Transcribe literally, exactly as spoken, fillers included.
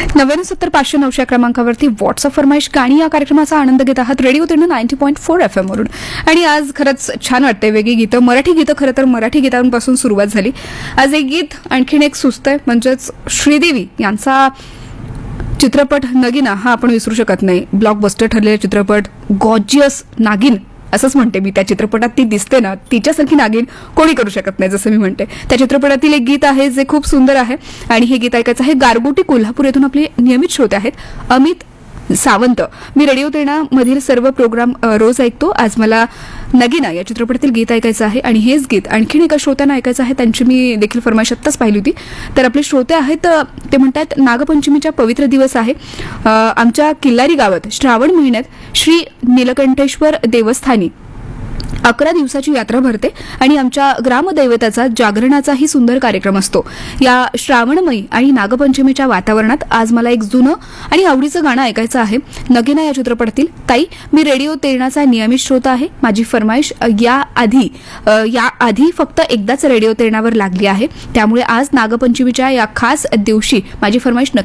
नव्याण्णव सत्तर पाचशे नऊशे क्रमांकावरती व्हॉट्सअप फरमाईश गाणी या कार्यक्रमाचा आनंद घेत आहात radio तीर्ण ninety point four F M वरून. आणि आज खरंच छान वाटतंय. वेगळी गीतं, मराठी गीतं, खरं तर मराठी गीतांपासून सुरुवात झाली. आज एक गीत आणखीन एक सुचतंय, म्हणजेच श्रीदेवी यांचा चित्रपट नगीना हा आपण विसरू शकत नाही. ब्लॉकबस्टर ठरलेला चित्रपट, गॉर्जियस नागिन असंच म्हणते मी. त्या चित्रपटात ती दिसते ना, तिच्यासारखी नागिन कोणी करू शकत नाही, जसं मी म्हणते. त्या चित्रपटातील एक गीत आहे जे खूप सुंदर आहे आणि हे गीत ऐकायचं आहे. गारगोटी कोल्हापूर येथून आपले नियमित श्रोते आहेत अमित सावंत. मी रेडिओ तीर्ण मधील सर्व प्रोग्राम रोज ऐकतो. आज मला नगीना या चित्रपटातील गीत ऐकायचं आहे आणि हेच गीत आणखीन एका श्रोत्यांना ऐकायचं आहे. त्यांची मी देखील फरमाईश आत्ताच पाहिली होती. तर आपले श्रोते आहेत, ते म्हणतात नागपंचमीचा पवित्र दिवस आहे. आमच्या किल्लारी गावात श्रावण महिन्यात श्री नीलकंठेश्वर देवस्थानी अकरा दिवसाची यात्रा भरते आणि आमच्या ग्रामदैवताचा जागरणाचाही सुंदर कार्यक्रम असतो. या श्रावणमयी आणि नागपंचमीच्या वातावरणात आज मला एक जुनं आणि आवडीचं गाणं ऐकायचं आहे. नगीना या चित्रपटातील. ताई, मी रेडिओ तीर्णाचा नियमित श्रोता आहे. माझी फरमाईश या आधी या आधी फक्त एकदाच रेडिओ तीर्णावर लागली आहे, त्यामुळे आज नागपंचमीच्या या खास दिवशी माझी फरमाईश नक्की